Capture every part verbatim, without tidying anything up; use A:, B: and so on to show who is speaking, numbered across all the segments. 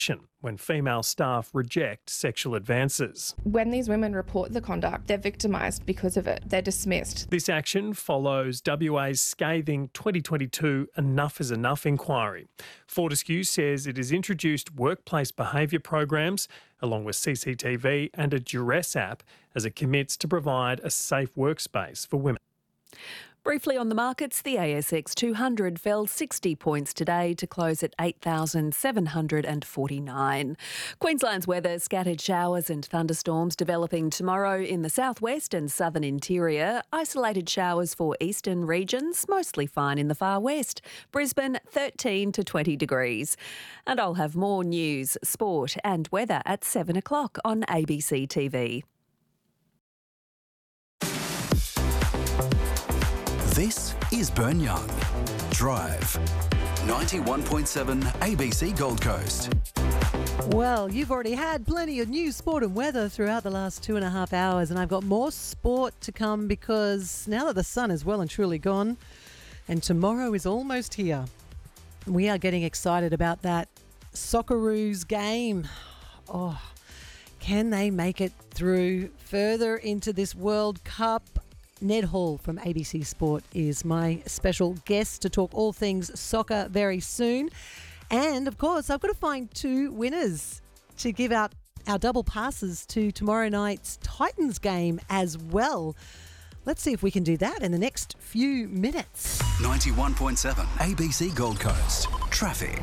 A: when female staff reject sexual advances.
B: When these women report the conduct, they're victimised because of it. They're dismissed.
A: This action follows W A's scathing twenty twenty-two Enough is Enough inquiry. Fortescue says it has introduced workplace behaviour programs along with C C T V and a duress app as it commits to provide a safe workspace for women.
C: Briefly on the markets, the A S X two hundred fell sixty points today to close at eight thousand seven hundred forty-nine. Queensland's weather, scattered showers and thunderstorms developing tomorrow in the southwest and southern interior. Isolated showers for eastern regions, mostly fine in the far west. Brisbane, thirteen to twenty degrees. And I'll have more news, sport and weather at seven o'clock on A B C T V.
D: This is Burn Young. Drive. ninety-one point seven A B C Gold Coast.
E: Well, you've already had plenty of news, sport and weather throughout the last two and a half hours, and I've got more sport to come because now that the sun is well and truly gone and tomorrow is almost here, we are getting excited about that Socceroos game. Oh, can they make it through further into this World Cup? Ned Hall from A B C Sport is my special guest to talk all things soccer very soon. And, of course, I've got to find two winners to give out our double passes to tomorrow night's Titans game as well. Let's see if we can do that in the next few minutes.
D: ninety-one point seven A B C Gold Coast. Traffic.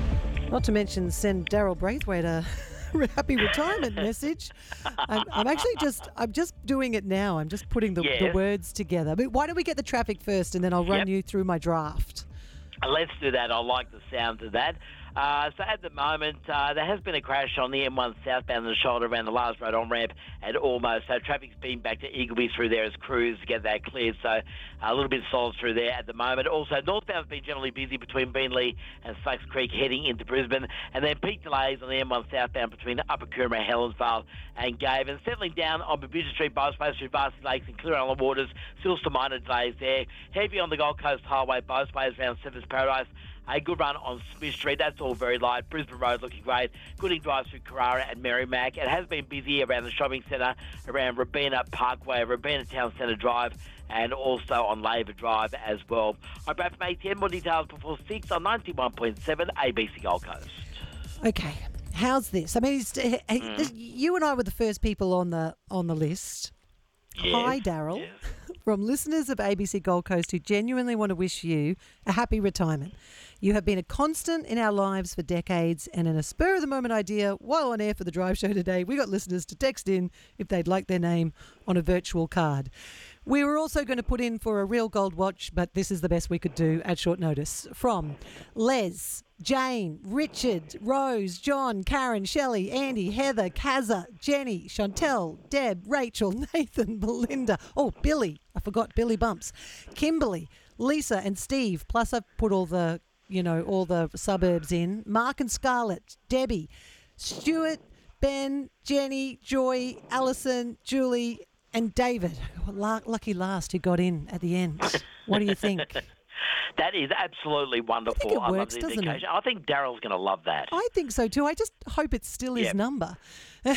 E: Not to mention send Daryl Braithwaite a happy retirement message. I'm, I'm actually just I'm just doing it now. I'm just putting the,
F: yes.
E: the words together. But why don't we get the traffic first and then I'll run
F: Yep.
E: you through my draft.
F: Let's do that. I like the sound of that. Uh, so at the moment, uh, there has been a crash on the M one southbound on the shoulder around the Lars Road on-ramp at Almost. So traffic's been back to Eagleby through there as crews get that cleared. So a little bit solid through there at the moment. Also, northbound's been generally busy between Beenleigh and Slugs Creek heading into Brisbane. And then peak delays on the M one southbound between Upper Coomera, Helensvale and Gave. And settling down on Babuja Street, Bosway through Varsity Lakes and Clear Island Waters. Still some minor delays there. Heavy on the Gold Coast Highway, Bosways around Severs Paradise. A good run on Smith Street. That's all very light. Brisbane Road looking great. Gooding Drive through Carrara and Merrimack. It has been busy around the shopping centre, around Robina Parkway, Robina Town Centre Drive, and also on Labour Drive as well. I'm Brad from A T N. More details before six on ninety-one point seven A B C Gold Coast.
E: Okay, how's this? I mean, it's, uh,
F: Mm.
E: this, you and I were the first people on the on the list.
F: Yes,
E: Hi, Daryl.
F: yes.
E: From listeners of A B C Gold Coast who genuinely want to wish you a happy retirement. You have been a constant in our lives for decades, and in a spur-of-the-moment idea, while on air for the Drive Show today, we got listeners to text in if they'd like their name on a virtual card. We were also going to put in for a real gold watch, but this is the best we could do at short notice. From Les, Jane, Richard, Rose, John, Karen, Shelley, Andy, Heather, Kazza, Jenny, Chantel, Deb, Rachel, Nathan, Belinda, oh, Billy, I forgot Billy Bumps, Kimberly, Lisa and Steve, plus I've put all the, you know, all the suburbs in, Mark and Scarlett, Debbie, Stuart, Ben, Jenny, Joy, Alison, Julie and David. Lucky last who got in at the end. What do you think?
F: That is absolutely wonderful.
E: I think it
F: I
E: works,
F: love the
E: doesn't it?
F: indication. I think Daryl's going to love that.
E: I think so too. I just hope it's still his
F: Yep.
E: number.
F: yeah,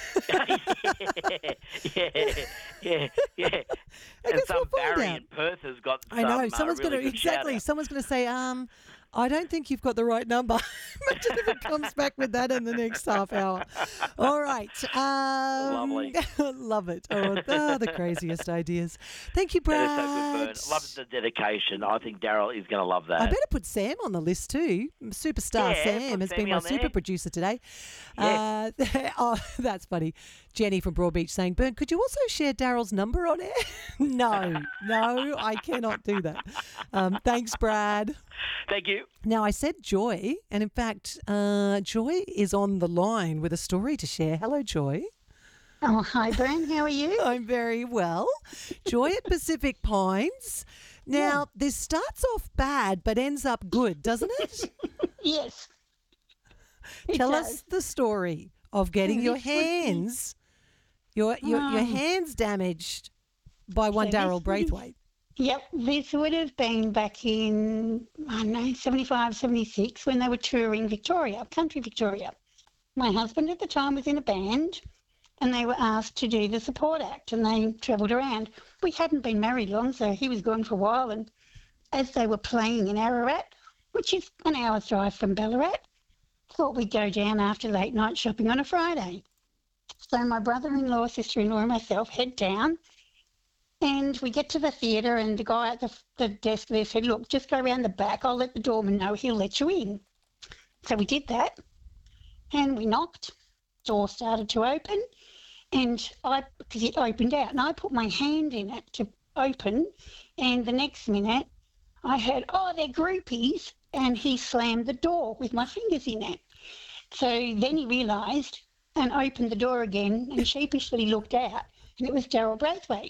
F: yeah, yeah, yeah. And
E: guess
F: some
E: we'll find
F: Barry
E: out.
F: in Perth has got some,
E: I know.
F: uh,
E: Someone's
F: really
E: going to,
F: good
E: exactly,
F: shout-out.
E: someone's going to say, um, I don't think you've got the right number. Imagine if it comes back with that in the next half hour. All right. Um,
F: Lovely.
E: Love it. Oh, oh, the craziest ideas. Thank you, Brad.
F: That is so good, Bern. Love the dedication. I think Daryl is going to love that.
E: I better put Sam on the list too. Superstar
F: Yeah,
E: Sam
F: put
E: has
F: Sammy
E: been my
F: on there.
E: super producer today.
F: Yeah.
E: Uh, oh, that's funny. Jenny from Broadbeach saying, Bern, could you also share Daryl's number on air? no, no, I cannot do that. Um, thanks, Brad.
F: Thank you.
E: Now, I said Joy, and in fact, uh, Joy is on the line with a story to share. Hello, Joy.
G: Oh, hi, Bern. How are you?
E: I'm very well. Joy at Pacific Pines. Now, this starts off bad but ends up good, doesn't it?
G: Yes. It
E: Tell
G: does.
E: us the story of getting
G: This
E: your
G: would be-
E: hands, your your, your
G: Oh.
E: hands damaged by one
G: So this
E: Daryl
G: would-
E: Braithwaite.
G: Yep, this would have been back in, I don't know, seventy-five, seventy-six when they were touring Victoria, country Victoria. my husband at the time was in a band and they were asked to do the support act and they travelled around. We hadn't been married long, so he was gone for a while, and as they were playing in Ararat, which is an hour's drive from Ballarat, thought we'd go down after late night shopping on a Friday. So my brother-in-law, sister-in-law and myself head down, and we get to the theatre and the guy at the, the desk there said, look, just go around the back, I'll let the doorman know, he'll let you in. So we did that and we knocked, door started to open, and I, because it opened out, and I put my hand in it to open, and the next minute I heard, oh, they're groupies, and he slammed the door with my fingers in it. So then he realised and opened the door again and sheepishly looked out, and it was Daryl Braithwaite.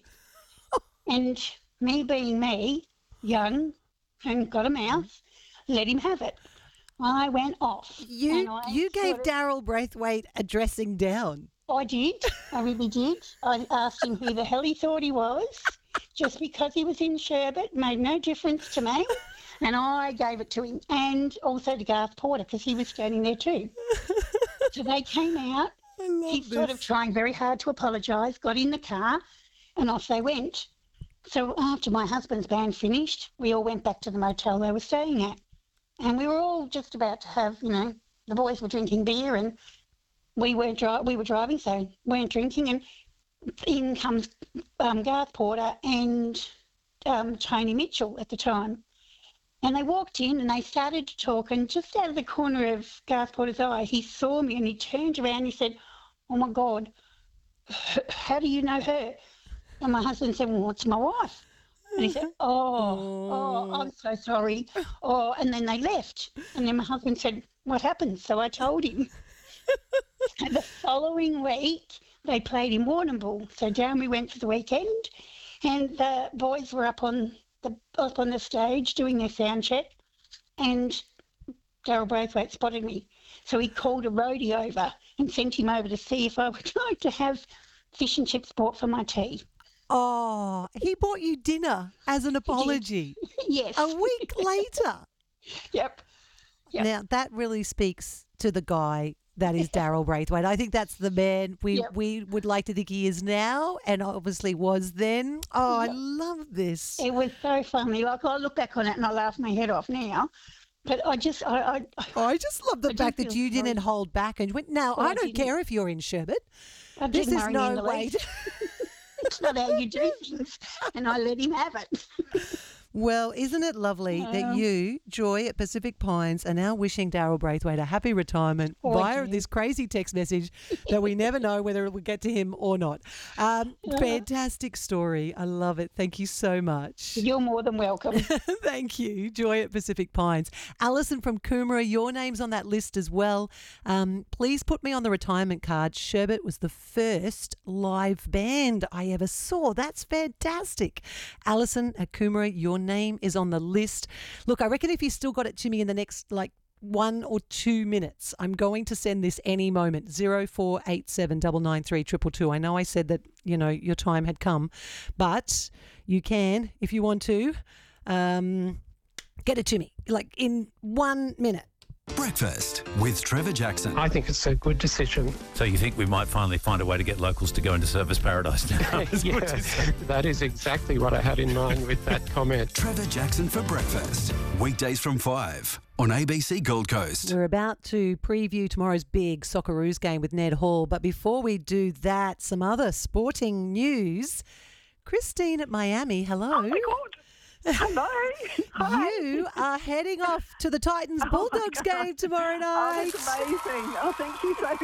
G: And me being me, young and got a mouth, let him have it. I went off.
E: You
G: and I
E: you gave
G: sort of-
E: Daryl Braithwaite a dressing down.
G: I did. I really did. I asked him who the hell he thought he was. Just because he was in Sherbet made no difference to me. And I gave it to him. And also to Garth Porter, because he was standing there too. So they came out.
E: I love
G: He's
E: this.
G: sort of trying very hard to apologise, got in the car, and off they went. So after my husband's band finished, we all went back to the motel they were staying at. And we were all just about to have, you know, the boys were drinking beer and we weren't dri- we were driving, so weren't drinking. And in comes um, Garth Porter and um, Tony Mitchell at the time. And they walked in and they started to talk, and just out of the corner of Garth Porter's eye, he saw me and he turned around and he said, oh, my God, how do you know her? And my husband said, well, it's my wife. And he said, oh, oh, I'm so sorry. Oh, and then they left. And then my husband said, what happened? So I told him. And the following week, they played in Warrnambool. So down we went for the weekend, and the boys were up on the up on the stage doing their sound check, and Daryl Braithwaite spotted me. So he called a roadie over and sent him over to see if I would like to have fish and chips bought for my tea.
E: Oh, he bought you dinner as an apology
G: Yes.
E: a week later.
G: Yep. Yep.
E: Now, that really speaks to the guy that is Daryl Braithwaite. I think that's the man we,
G: Yep.
E: we would like to think he is now, and obviously was then. Oh, I
G: Yep.
E: love this.
G: It was so funny. Like, I look back on it and I laugh my head off now. But I just, I, I,
E: Oh, I just love the
G: I do
E: fact that
G: feel
E: you didn't
G: sorry.
E: hold back and went, no,
G: Oh,
E: I
G: I
E: don't
G: didn't.
E: care if you're in Sherbet.
G: I
E: This
G: didn't
E: is
G: worry me in
E: no
G: the
E: way.
G: least. It's not how you do things. And I let him have it.
E: Well, isn't it lovely that
G: Yeah.
E: you, Joy at Pacific Pines, are now wishing Daryl Braithwaite a happy retirement
G: Oh,
E: via
G: dear.
E: this crazy text message that we never know whether it will get to him or not. Um, fantastic story. I love it. Thank you so much.
G: You're more than welcome.
E: Thank you. Joy at Pacific Pines. Alison from Coomera, your name's on that list as well. Um, please put me on the retirement card. Sherbet was the first live band I ever saw. That's fantastic. Alison at Coomera, your name is on the list. Look, I reckon if you still got it to me in the next like one or two minutes, I'm going to send this any moment. Zero four eight seven nine nine three two two two. I know I said that, you know, your time had come, but you can, if you want to, um, get it to me like in one minute.
D: Breakfast with Trevor Jackson.
H: I think it's a good decision.
I: So you think we might finally find a way to get locals to go into Service Paradise now? Is
H: Yeah,
I: what you're saying?
H: that is exactly what I had in mind with that comment.
D: Trevor Jackson for breakfast. Weekdays from five on A B C Gold Coast.
E: We're about to preview tomorrow's big Socceroos game with Ned Hall, but before we do that, some other sporting news. Christine at Miami, hello.
J: Oh my God. Hello. Hi.
E: You are heading off to the Titans
J: Oh my
E: Bulldogs
J: God.
E: game tomorrow
J: Oh,
E: night.
J: that's amazing. Oh, thank you so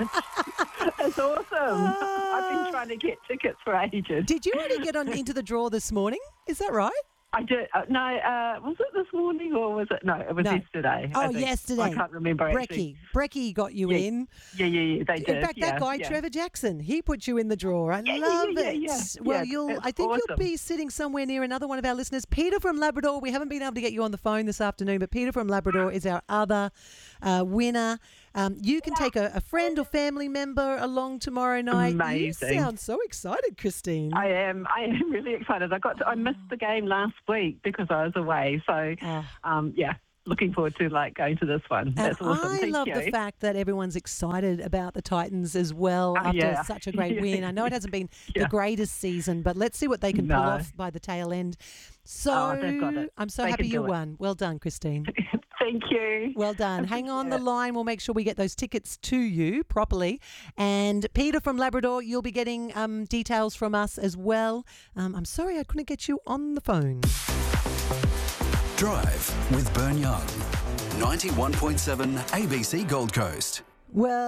J: much. That's awesome. I've been trying to get tickets for ages.
E: Did you already get on into the draw this morning? Is that right?
J: I did. Uh, no, uh, was it this morning or was it? No, it was
E: No.
J: yesterday. I
E: Oh,
J: think.
E: yesterday.
J: I can't remember actually.
E: Brecky. Brecky got you
J: Yeah,
E: in.
J: Yeah, yeah, yeah. They did.
E: In fact,
J: yeah,
E: that guy,
J: yeah.
E: Trevor Jackson, he put you in the draw. I
J: Yeah, yeah,
E: love
J: yeah,
E: it.
J: yeah,
E: Well,
J: yeah,
E: you'll.
J: it's
E: I think you'll
J: awesome.
E: be sitting somewhere near another one of our listeners, Peter from Labrador. We haven't been able to get you on the phone this afternoon, but Peter from Labrador is our other uh, winner. Um, you can take a, a friend or family member along tomorrow night.
J: Amazing.
E: You sound so excited, Christine.
J: I am. I am really excited. I got. To, I missed the game last week because I was away. So,
E: Ah.
J: um, yeah. looking forward to like going to this one. That's
E: and
J: awesome.
E: I
J: Thank
E: love
J: you.
E: the fact that everyone's excited about the Titans as well
J: Oh,
E: after
J: yeah.
E: such a great win. I know it hasn't been
J: Yeah.
E: the greatest season, but let's see what they can pull
J: No.
E: off by the tail end. So
J: Oh, they've got it.
E: I'm so
J: They
E: happy
J: can
E: you
J: do it.
E: won. Well done, Christine.
J: Thank you.
E: Well done. Hang on the
J: Appreciate it.
E: line. We'll make sure we get those tickets to you properly. And Peter from Labrador, you'll be getting um, details from us as well. Um, I'm sorry I couldn't get you on the phone.
D: Drive with Bern Young. ninety-one point seven A B C Gold Coast.
E: Well,